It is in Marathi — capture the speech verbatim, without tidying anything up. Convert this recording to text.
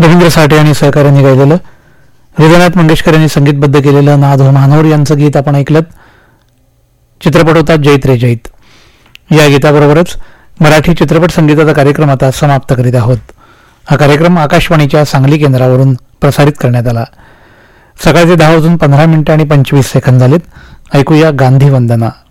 रवींद्र साठे आणि सहकार्यांनी गायलेलं, हृदयनाथ मंगेशकर यांनी संगीतबद्ध केलेलं नाद महानोर यांचं गीत आपण ऐकलं. चित्रपट होता जैत रे जैत. या गीताबरोबरच मराठी चित्रपट संगीताचा कार्यक्रम आता समाप्त करीत आहोत. हा कार्यक्रम आकाशवाणीच्या सांगली केंद्रावरून प्रसारित करण्यात आला. सकाळचे दहा वाजून पंधरा मिनिटं आणि पंचवीस सेकंद झालेत. ऐकूया गांधी वंदना.